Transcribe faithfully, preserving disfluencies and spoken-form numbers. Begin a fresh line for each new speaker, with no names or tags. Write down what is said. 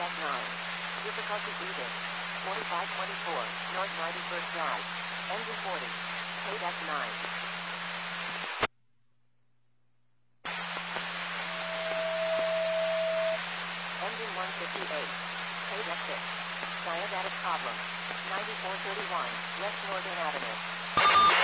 F nine. Difficulty Edith. forty-five twenty-four, North ninety-first Drive. Engine forty. Paid F nine. Engine one fifty-eight. Paid F six. Diabatic problem. ninety-four thirty-one, West Morgan Avenue.